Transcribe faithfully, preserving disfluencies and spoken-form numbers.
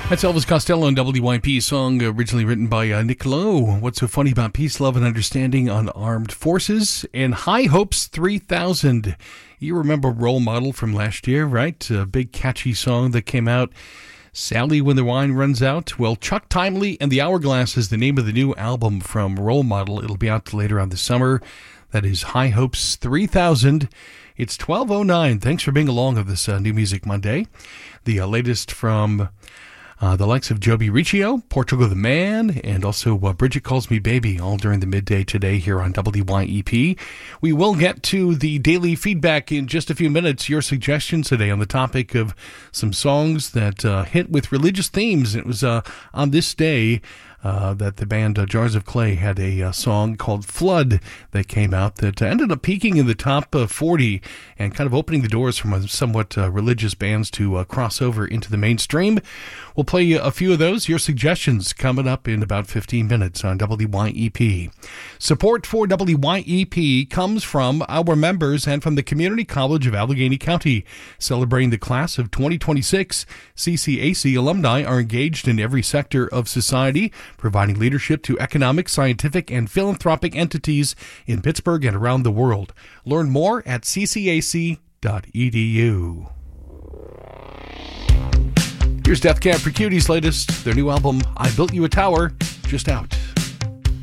That's Elvis Costello and W Y P, song originally written by uh, Nick Lowe. What's so funny about peace, love, and understanding on armed forces? And High Hopes three thousand. You remember Role Model from last year, right? A big catchy song that came out. Sally, When the Wine Runs Out. Well, Chuck Timely and the Hourglass is the name of the new album from Role Model. It'll be out later on this summer. That is High Hopes three thousand. It's twelve oh nine. Thanks for being along on this uh, New Music Monday. The uh, latest from Uh, the likes of Joby Riccio, Portugal the Man, and also uh, Bridget Calls Me Baby, all during the midday today here on W Y E P. We will get to the daily feedback in just a few minutes. Your suggestions today on the topic of some songs that uh, hit with religious themes. It was uh, on this day Uh, that the band uh, Jars of Clay had a uh, song called Flood that came out that uh, ended up peaking in the top uh, forty and kind of opening the doors for uh, somewhat uh, religious bands to uh, cross over into the mainstream. We'll play a few of those. Your suggestions coming up in about fifteen minutes on W Y E P. Support for W Y E P comes from our members and from the Community College of Allegheny County. Celebrating the class of twenty twenty-six, C C A C alumni are engaged in every sector of society, providing leadership to economic, scientific, and philanthropic entities in Pittsburgh and around the world. Learn more at c c a c dot e d u. Here's Death Cab for Cutie's latest, their new album, I Built You a Tower, just out.